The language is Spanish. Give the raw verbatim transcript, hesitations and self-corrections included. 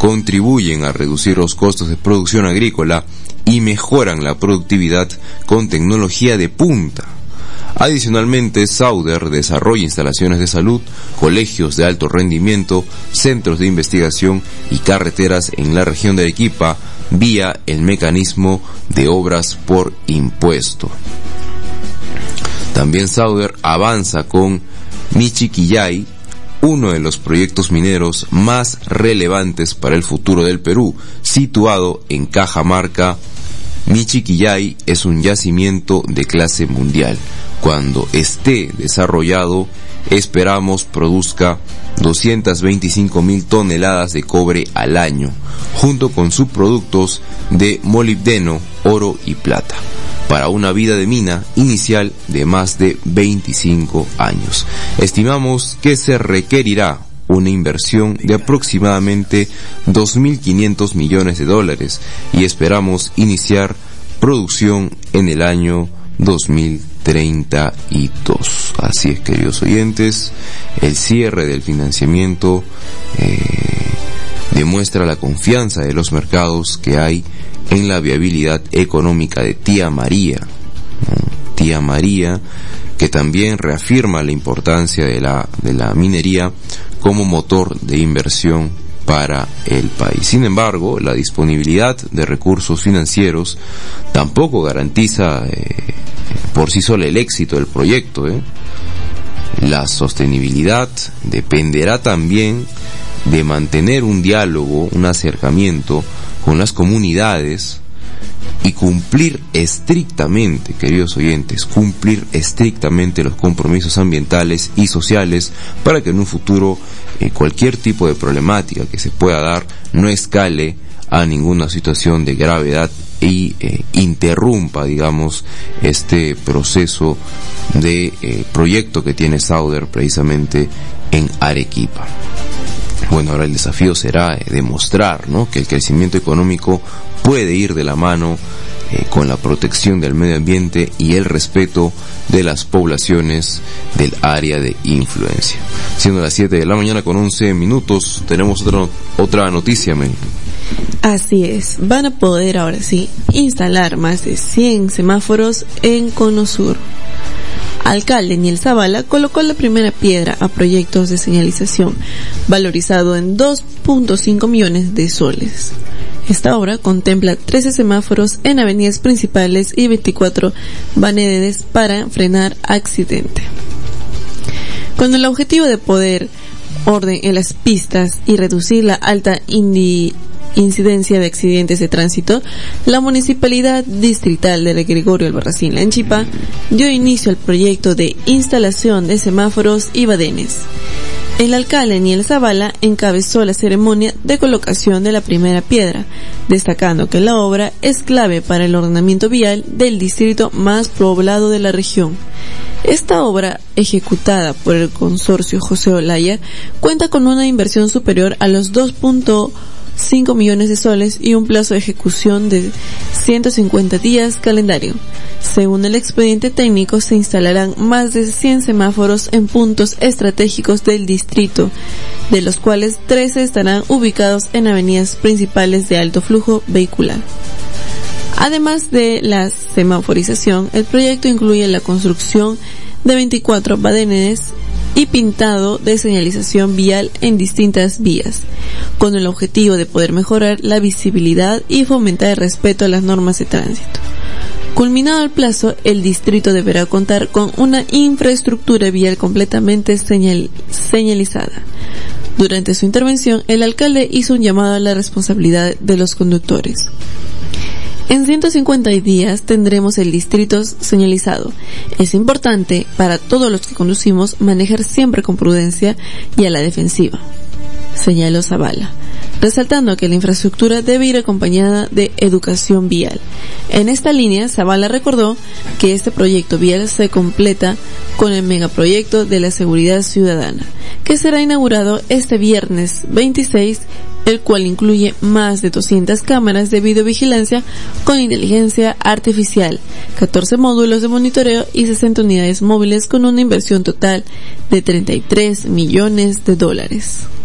contribuyen a reducir los costos de producción agrícola y mejoran la productividad con tecnología de punta. Adicionalmente, Sauder desarrolla instalaciones de salud, colegios de alto rendimiento, centros de investigación y carreteras en la región de Arequipa vía el mecanismo de obras por impuesto. También Sauder avanza con Michiquillay, uno de los proyectos mineros más relevantes para el futuro del Perú, situado en Cajamarca. Michiquillay es un yacimiento de clase mundial. Cuando esté desarrollado, esperamos produzca doscientas veinticinco mil toneladas de cobre al año, junto con subproductos de molibdeno, oro y plata, para una vida de mina inicial de más de veinticinco años. Estimamos que se requerirá una inversión de aproximadamente dos mil quinientos millones de dólares y esperamos iniciar producción en el año dos mil treinta y dos. Así es, queridos oyentes, el cierre del financiamiento eh, demuestra la confianza de los mercados que hay en la viabilidad económica de Tía María, ¿no? Tía María, que también reafirma la importancia de la, de la minería como motor de inversión para el país. Sin embargo, la disponibilidad de recursos financieros tampoco garantiza eh, por sí sola el éxito del proyecto, ¿eh? La sostenibilidad dependerá también de mantener un diálogo, un acercamiento con las comunidades y cumplir estrictamente, queridos oyentes, cumplir estrictamente los compromisos ambientales y sociales para que en un futuro eh, cualquier tipo de problemática que se pueda dar no escale a ninguna situación de gravedad y eh, interrumpa, digamos, este proceso de eh, proyecto que tiene Sauder precisamente en Arequipa. Bueno, ahora el desafío será eh, demostrar, ¿no?, que el crecimiento económico puede ir de la mano eh, con la protección del medio ambiente y el respeto de las poblaciones del área de influencia. Siendo las siete de la mañana con once minutos, tenemos otra, otra noticia, men. Así es, van a poder ahora sí instalar más de cien semáforos en Cono Sur. Alcalde Niel Zavala colocó la primera piedra a proyectos de señalización, valorizado en dos punto cinco millones de soles. Esta obra contempla trece semáforos en avenidas principales y veinticuatro vanedes para frenar accidente. Con el objetivo de poner orden en las pistas y reducir la alta indi incidencia de accidentes de tránsito, la Municipalidad Distrital de Gregorio Albarracín Lanchipa dio inicio al proyecto de instalación de semáforos y badenes. El alcalde Niel Zavala encabezó la ceremonia de colocación de la primera piedra, destacando que la obra es clave para el ordenamiento vial del distrito más poblado de la región. Esta obra, ejecutada por el consorcio José Olaya, cuenta con una inversión superior a los dos punto cinco millones de soles y un plazo de ejecución de ciento cincuenta días calendario. Según el expediente técnico, se instalarán más de cien semáforos en puntos estratégicos del distrito, de los cuales trece estarán ubicados en avenidas principales de alto flujo vehicular. Además de la semaforización, el proyecto incluye la construcción de veinticuatro badenes y pintado de señalización vial en distintas vías, con el objetivo de poder mejorar la visibilidad y fomentar el respeto a las normas de tránsito. Culminado el plazo, el distrito deberá contar con una infraestructura vial completamente señal, señalizada. Durante su intervención, el alcalde hizo un llamado a la responsabilidad de los conductores. En ciento cincuenta días tendremos el distrito señalizado. Es importante para todos los que conducimos manejar siempre con prudencia y a la defensiva, señaló Zavala, resaltando que la infraestructura debe ir acompañada de educación vial. En esta línea, Zavala recordó que este proyecto vial se completa con el megaproyecto de la seguridad ciudadana, que será inaugurado este viernes veintiséis, el cual incluye más de doscientas cámaras de videovigilancia con inteligencia artificial, catorce módulos de monitoreo y sesenta unidades móviles con una inversión total de treinta y tres millones de dólares.